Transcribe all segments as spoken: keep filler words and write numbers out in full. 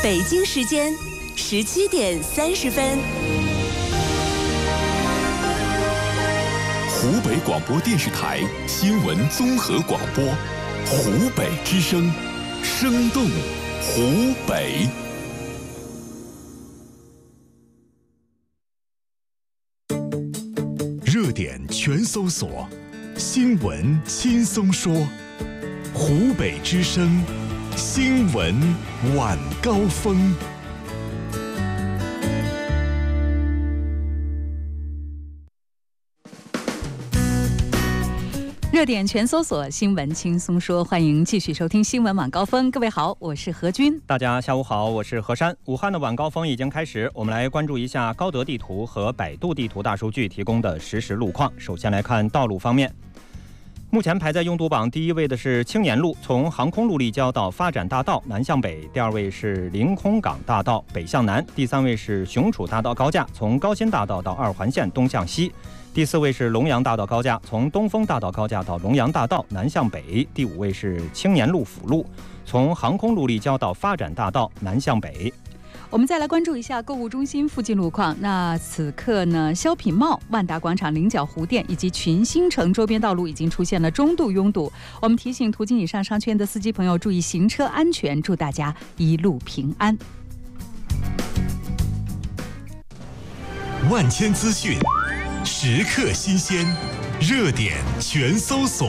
北京时间十七点三十分。 湖北广播电视台新闻综合广播，湖北之声，生动湖北。热点全搜索，新闻轻松说。湖北之声，新闻晚高峰。 热点全搜索，新闻轻松说，欢迎继续收听新闻晚高峰。各位好，我是何军。 大家下午好，我是何山。武汉的晚高峰已经开始，我们来关注一下高德地图和百度地图大数据提供的实时路况。首先来看道路方面，目前排在拥堵榜第一位的是青年路，从航空路立交到发展大道南向北；第二位是临空港大道北向南；第三位是雄楚大道高架，从高新大道到二环线东向西；第四位是龙阳大道高架，从东风大道高架到龙阳大道南向北；第五位是青年路辅路，从航空路立交到发展大道南向北。 我们再来关注一下购物中心附近路况。那此刻呢，肖品茂、万达广场、菱角湖店以及群星城周边道路已经出现了中度拥堵。我们提醒途经以上商圈的司机朋友注意行车安全，祝大家一路平安。 万千资讯，时刻新鲜，热点全搜索。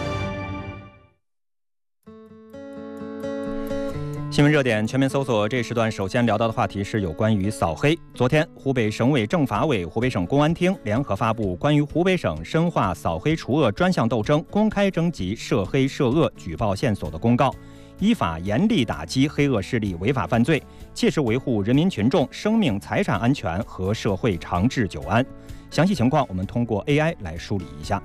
新闻热点全面搜索，这时段首先聊到的话题是有关于扫黑。昨天，湖北省委政法委、湖北省公安厅联合发布关于湖北省深化扫黑除恶专项斗争、公开征集涉黑涉恶举报线索的公告，依法严厉打击黑恶势力违法犯罪，切实维护人民群众生命财产安全和社会长治久安。详细情况我们通过 A I 来梳理一下。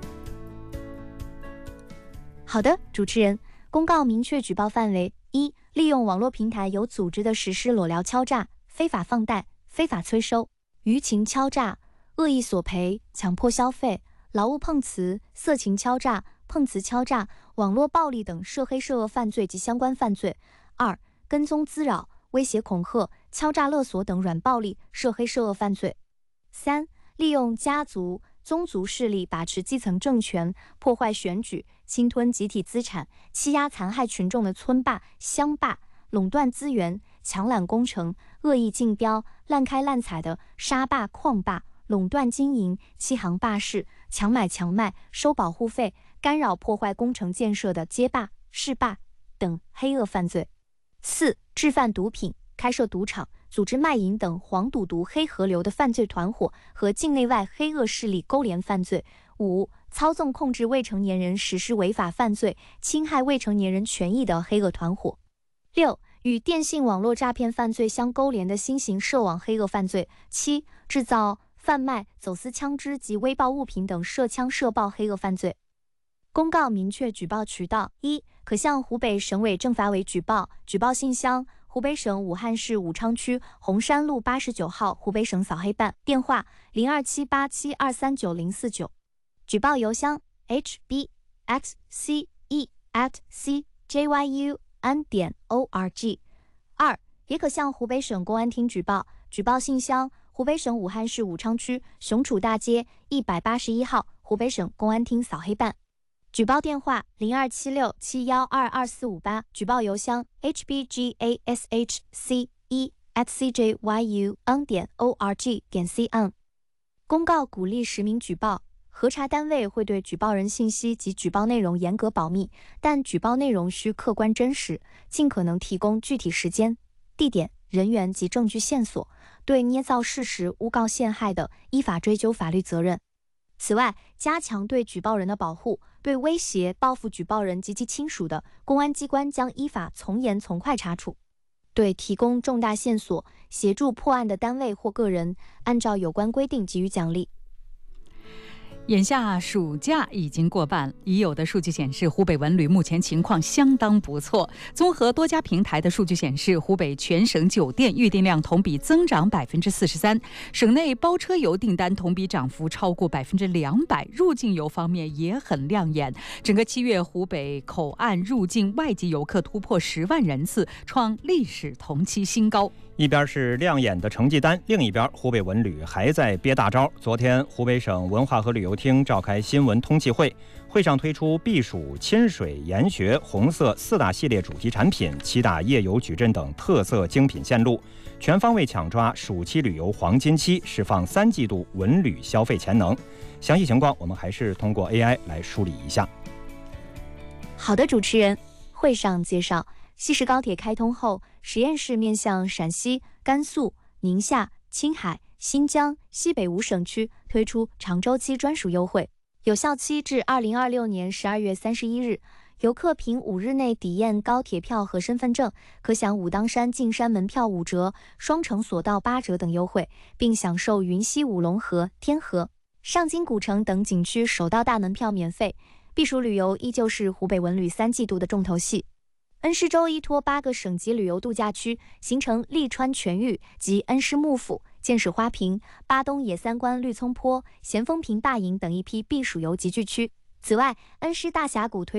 好的，主持人，公告明确举报范围：一、利用网络平台有组织的实施裸聊敲诈、非法放贷、非法催收、舆情敲诈、恶意索赔、强迫消费、劳务碰瓷、色情敲诈、碰瓷敲诈、网络暴力等涉黑涉恶犯罪及相关犯罪；二、跟踪滋扰、威胁恐吓、敲诈勒索等软暴力涉黑涉恶犯罪；三、利用家族、宗族势力把持基层政权，破坏选举，侵吞集体资产，欺压残害群众的村霸、乡霸，垄断资源，强揽工程，恶意竞标，滥开滥采的沙霸、矿霸，垄断经营，欺行霸市，强买强卖，收保护费，干扰破坏工程建设的街霸、市霸等黑恶犯罪。四、制贩毒品，开设赌场，组织卖淫等黄赌毒黑河流的犯罪团伙和境内外黑恶势力勾连犯罪。五、操纵控制未成年人实施违法犯罪，侵害未成年人权益的黑恶团伙。六、与电信网络诈骗犯罪相勾连的新型涉网黑恶犯罪。七、制造、贩卖、走私枪支及微爆物品等涉枪涉爆黑恶犯罪。公告明确举报渠道：一、可向湖北省委政法委举报，举报信箱：湖北省武汉市武昌区红山路八十九号湖北省扫黑办，电话零二七八七二三九零四九，举报邮箱 h b x c e at c j y u n 点 o r g。二、也可向湖北省公安厅举报，举报信箱：湖北省武汉市武昌区雄楚大街一百八十一号湖北省公安厅扫黑办，举报电话零二七六七一二二四五八，举报邮箱 h b g a s h c e at c j y u n 点 o r g 点 c n。公告鼓励实名举报，核查单位会对举报人信息及举报内容严格保密，但举报内容需客观真实，尽可能提供具体时间、地点、人员及证据线索，对捏造事实、诬告陷害的，依法追究法律责任。此外，加强对举报人的保护，对威胁、报复举报人及其亲属的，公安机关将依法从严从快查处。对提供重大线索、协助破案的单位或个人，按照有关规定给予奖励。 眼下暑假已经过半，已有的数据显示，湖北文旅目前情况相当不错。综合多家平台的数据显示，湖北全省酒店预订量同比增长百分之四十三，省内包车游订单同比涨幅超过百分之两百。入境游方面也很亮眼，整个七月湖北口岸入境外籍游客突破十万人次，创历史同期新高。 一边是亮眼的成绩单，另一边湖北文旅还在憋大招。昨天，湖北省文化和旅游厅召开新闻通气会，会上推出避暑、亲水、研学、红色四大系列主题产品，七大夜游矩阵等特色精品线路，全方位抢抓暑期旅游黄金期，释放三季度文旅消费潜能。详细情况，我们还是通过 A I 来梳理一下。 好的，主持人，会上介绍。西石高铁开通后，实验室面向陕西、甘肃、宁夏、青海、新疆、西北五省区推出长周期专属优惠，有效期至二零二六年十二月三十一日。游客凭五日内抵验高铁票和身份证，可享武当山进山门票五折、双城索道八折等优惠，并享受云溪五龙河、天河、上京古城等景区首道大门票免费。避暑旅游依旧是湖北文旅三季度的重头戏。恩施州依托八个省级旅游度假区，形成利川全域及恩施幕府、建始花坪、巴东野三关绿葱坡、咸丰坪大营等一批避暑游集聚区。此外，恩施大峡谷推